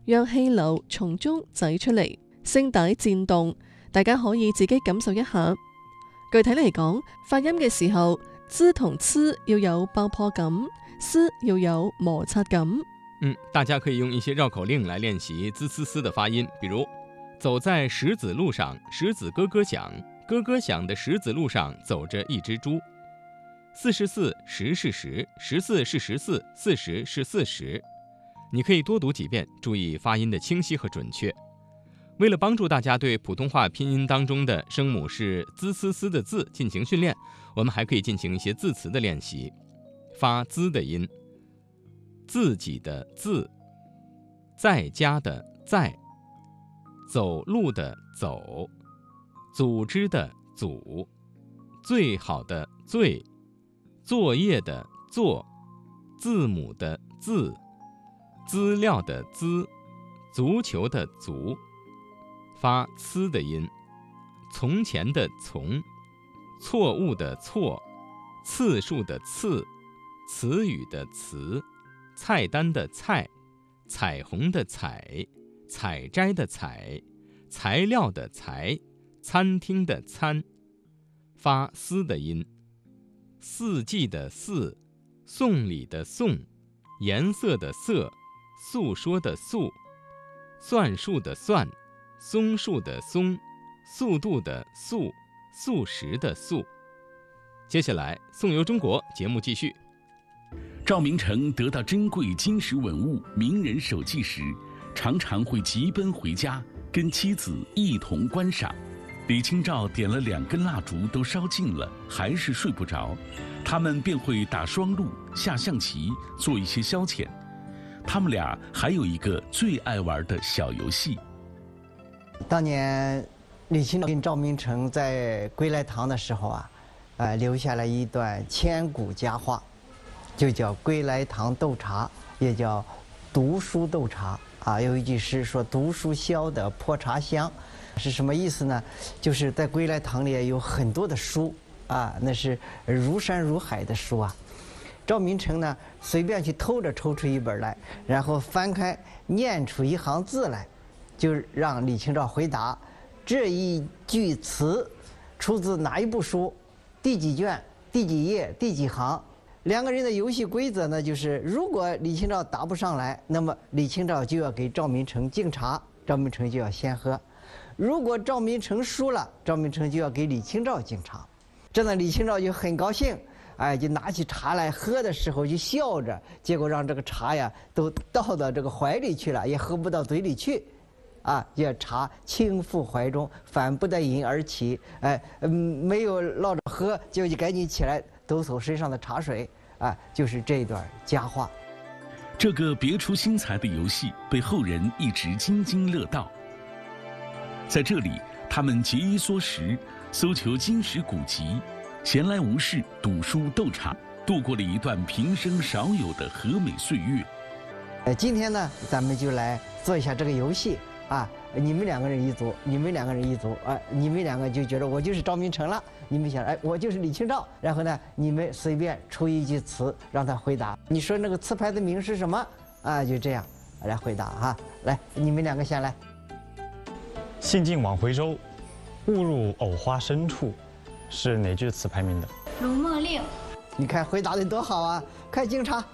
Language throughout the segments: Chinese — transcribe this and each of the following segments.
讓氣流從中擠出嚟，聲帶顫動，大家可以自己感受一下。具體嚟講，發音嘅時候，滋同呲要有爆破感，絲要有摩擦感。 大家可以用一些繞口令來練習滋呲絲的發音，比如走在石子路上，石子咯咯響，咯咯響的石子路上走着一隻豬。44十是十，14是14，40是40。你可以多讀幾遍，注意發音的清晰和準確。為了幫助大家對普通話拼音當中的聲母是滋呲絲的字進行訓練，我們還可以進行一些字詞的練習。發滋的音，自己的自，在家的在，走路的走，組織的組，最好的最，作業的作，字母的字，資料的資，足球的足。發呲的音，從前的從，錯誤的錯，次數的次，詞語的詞，菜單的菜，彩虹的彩，採摘的採，材料的材，餐廳的餐。發絲的音，四季的四，送禮的送，顏色的色，訴說的訴，算術的算，松樹的松，速度的速，素食的素。接下來宋遊中國節目繼續。 趙明誠得到珍貴金石文物、名人手記時，常常會急奔回家，跟妻子一同觀賞。李清照點了2根蠟燭都燒盡了，還是睡不着，他們便會打雙路、下象棋，做一些消遣。他們倆還有一個最愛玩的小遊戲。 當年李清照跟趙明誠在歸來堂的時候留下了一段千古佳話，就叫歸來堂鬥茶，也叫讀書鬥茶有一句詩說讀書消得破茶香，是什麼意思呢？就是在歸來堂裡有很多的書那是如山如海的書趙明誠呢隨便去偷着抽出一本來，然後翻開念出一行字來，就讓李清照回答這一句詞出自哪一部書，第幾卷，第幾頁，第幾行。2個人的遊戲規則呢，就是如果李清照答不上來，那麼李清照就要給趙明誠敬茶，趙明誠就要先喝；如果趙明誠輸了，趙明誠就要給李清照敬茶。這呢，李清照就很高興，就拿起茶來喝的時候就笑着，結果讓這個茶呀都倒到這個懷裡去了，也喝不到嘴裡去。這茶傾覆懷中，反不得飲而起。沒有落着喝，就趕緊起來抖擻身上的茶水。就是這一段佳話。 這個別出心裁的遊戲被後人一直津津樂道。在這裡，他們節衣縮食，搜求金石古籍，閒來無事讀書鬥茶，度過了一段平生少有的和美歲月。 今天呢，咱們就來做一下這個遊戲。你們2個人一組，你們2個人一組，你們2個就覺得我就是趙明誠了，你們想，我就是李清照，然後呢，你們隨便出一句詞讓他回答。你說那個詞牌的名是什麼？就這樣來回答來，你們2個先來。 興盡往回舟，誤入藕花深處，是哪句詞牌名的？ 《如夢令》。 你看回答的多好啊！快敬茶。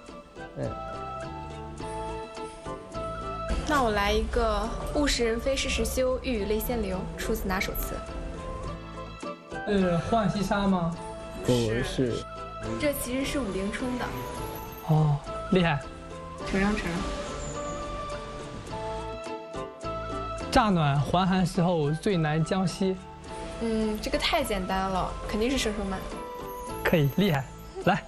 那我來一個“物是人非事事休，欲語淚先流”，出自哪首詞？ 是《浣溪沙》嗎？ 不是， 這其實是武陵春的。 哦，厲害！ 承讓。 乍暖還寒時候，最難將息。 這個太簡單了，肯定是佘壽曼。 可以，厲害，來。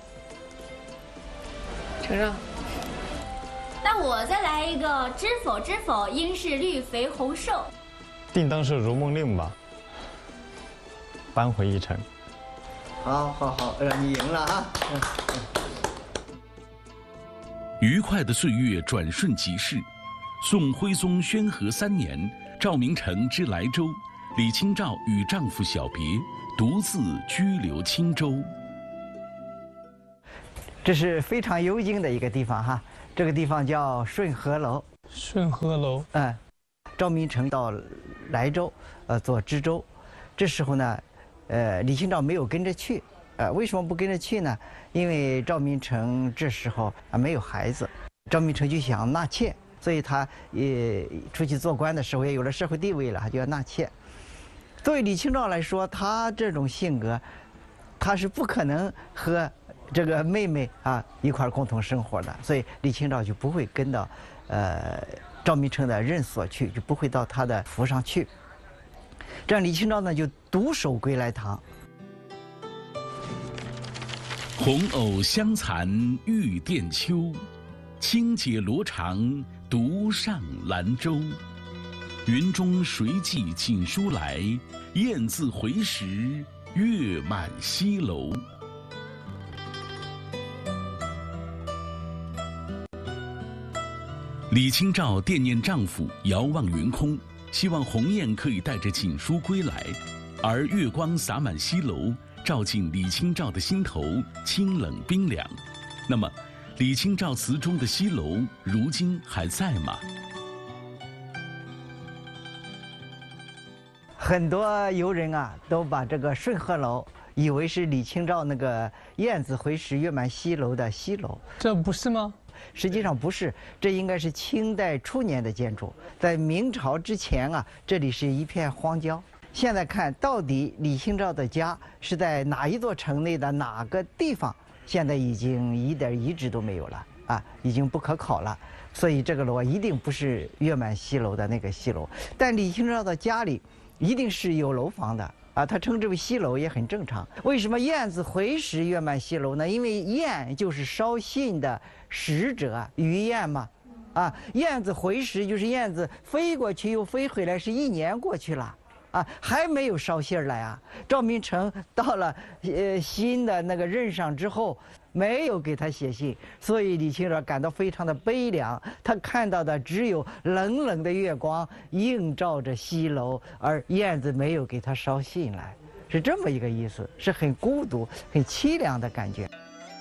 承讓。 那我再來一個知否知否，應是綠肥紅瘦。 定當是《如夢令》吧，扳回一城。 好，讓你贏了愉快的歲月轉瞬即逝，宋徽宗宣和3年，趙明誠之萊州，李清照與丈夫小別，獨自居留青州。 這是非常幽靜的一個地方這個地方叫順和樓。 顺鹤楼。 赵明诚到莱州，做知州，这时候呢，李清照没有跟着去。为什么不跟着去呢？因为赵明诚这时候没有孩子，赵明诚就想纳妾，所以他也出去做官的时候也有了社会地位了，他就要纳妾。作为李清照来说，他这种性格，他是不可能和这个妹妹一块共同生活的，所以李清照就不会跟到赵明诚的任所去，就不会到他的府上去。这样李清照呢就独守归来堂。 红藕香残玉簟秋，轻解罗裳独上兰舟。云中谁寄锦书来？雁字回时月满西楼。李清照惦念丈夫，遥望云空，希望鸿雁可以带着锦书归来，而月光洒满西楼，照进李清照的心头，清冷冰凉。那么，李清照词中的西楼，如今还在吗？ 很多游人都把这个顺鹤楼以为是李清照那个雁字回时月满西楼的西楼， 这不是吗？ 实际上不是，这应该是清代初年的建筑。在明朝之前这里是一片荒郊。现在看到底李清照的家是在哪一座城内的哪个地方，现在已经一点遗址都没有了已经不可考了。所以这个楼一定不是月满西楼的那个西楼。但李清照的家里一定是有楼房的他称之为西楼也很正常。为什么雁字回时月满西楼呢？因为雁就是捎信的使者，鱼雁嘛雁字回时就是雁字飞过去又飞回来，是1年过去了还没有捎信来赵明诚到了新的那个任上之后，没有给他写信，所以李清照感到非常的悲凉。他看到的只有冷冷的月光映照着西楼，而雁字没有给他捎信来，是这么一个意思，是很孤独、很凄凉的感觉。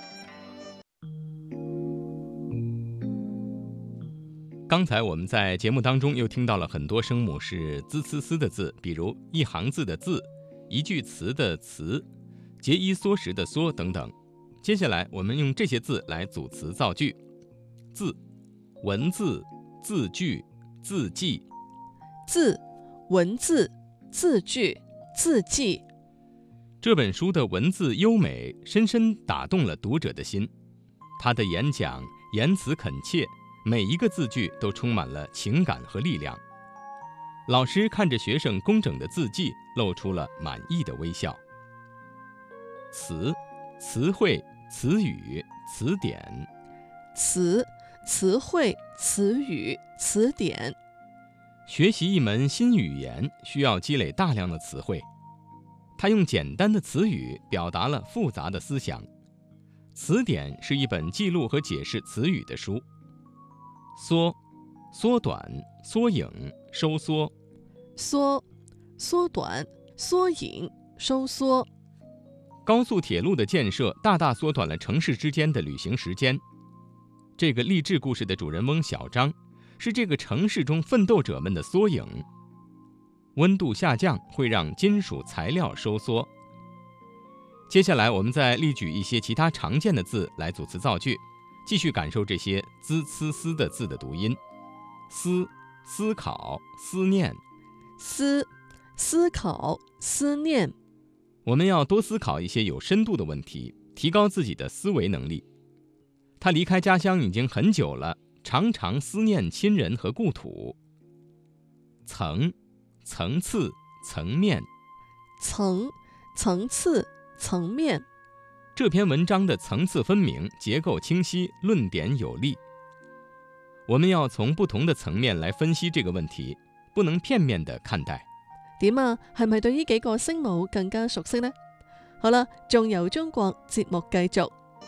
刚才我们在节目当中又听到了很多声母是滋呲丝的字，比如一行字的字、一句词的词、节衣缩食的缩等等。接下来我们用这些字来组词造句。字，文字、字句、字迹。 字，文字、字句、字迹。 这本书的文字优美，深深打动了读者的心。他的演讲言辞恳切，每一个字句都充满了情感和力量。老师看着学生工整的字迹，露出了满意的微笑。词，词汇、词语、词典。 词，词汇、词语、词典。 学习一门新语言需要积累大量的词汇，他用简单的词语表达了复杂的思想。词典是一本记录和解释词语的书。缩，缩短、缩影、收缩。 缩，缩短、缩影、收缩。 高速铁路的建设大大缩短了城市之间的旅行时间。这个励志故事的主人翁小张，是这个城市中奋斗者们的缩影。温度下降会让金属材料收缩。接下来我们再例举一些其他常见的字来组词造句，继续感受这些滋呲丝的字的读音。思，思考、思念。 思，思考、思念。 我们要多思考一些有深度的问题，提高自己的思维能力。他离开家乡已经很久了，常常思念亲人和故土。层，层次、层面。 层，层次、层面。 这篇文章的层次分明，结構清晰，论點有力。我們要從不同的層面來分析這個問題，不能片面地看待。 點啊？係咪對呢幾個聲母更加熟悉呢？好啦，仲由中國節目繼續。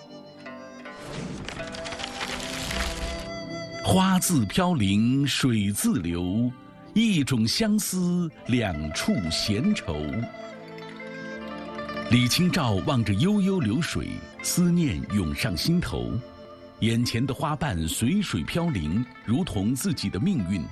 花自飄零水自流，一種相思兩處閒愁。李清照望着悠悠流水，思念湧上心頭。 眼前的花瓣随水飘零，如同自己的命运